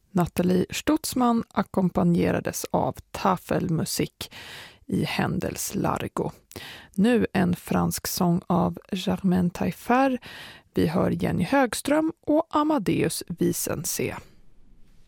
Nathalie Stutzmann ackompanjerades av tafelmusik i Händels Largo. Nu en fransk sång av Germaine Taillefer. Vi hör Jenny Högström och Amadeus Wiesense.